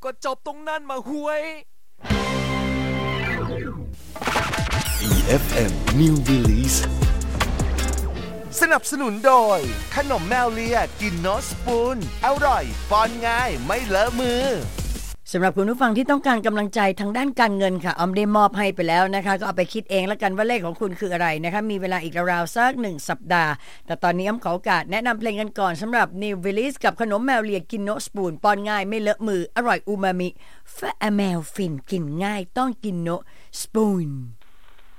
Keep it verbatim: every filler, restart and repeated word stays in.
ก็จบตรงนั้นมาห่วยอี เอฟ เอ็ม New Release สนับสนุนโดยขนมแมวเลียกินโนสปูนอร่อยป้อนง่ายไม่เลอะมือสำหรับคุณผู้ฟังที่ต้องการกำลังใจทางด้านการเงินค่ะออมได้มอบให้ไปแล้วนะคะก็เอาไปคิดเองแล้วกันว่าเลขของคุณคืออะไรนะคะมีเวลาอีกราวๆสักหนึ่งสัปดาห์แต่ตอนนี้ออมขอโอกาสแนะนำเพลงกันก่อนสำหรับ New Release กับขนมแมวเลียกินโนสปูนป้อนง่ายไม่เลอะมืออร่อยอูมามิแฟะแมวฟินกินง่ายต้องกินโนสปูน